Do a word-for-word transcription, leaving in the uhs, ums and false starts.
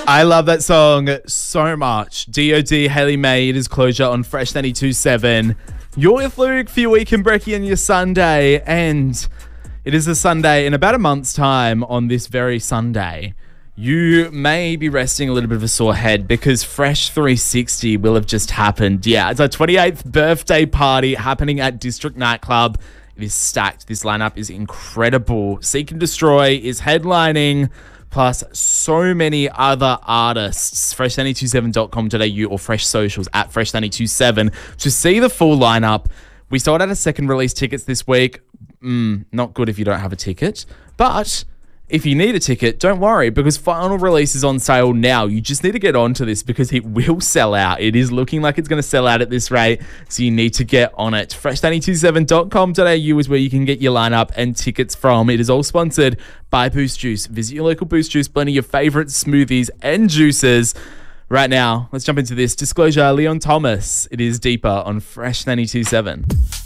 I love that song so much. D O D, Haley May, it is Closure on Fresh ninety-two point seven. You're with Luke for your weekend brekkie and your Sunday. And it is a Sunday in about a month's time on this very Sunday. You may be resting a little bit of a sore head because Fresh three sixty will have just happened. Yeah, it's our twenty-eighth birthday party happening at District Nightclub. It is stacked. This lineup is incredible. Seek and Destroy is headlining, plus so many other artists. fresh nine two seven dot com dot a u or Fresh Socials at fresh nine two seven to see the full lineup. We sold out a second release tickets this week. Mm, not good if you don't have a ticket, but if you need a ticket, don't worry because final release is on sale now. You just need to get onto this because it will sell out. It is looking like it's going to sell out at this rate, so you need to get on it. fresh nine two seven dot com dot a u is where you can get your lineup and tickets from. It is all sponsored by Boost Juice. Visit your local Boost Juice, blend your favorite smoothies and juices. Right now, let's jump into this. Disclosure, Leon Thomas. It is Deeper on Fresh ninety-two point seven.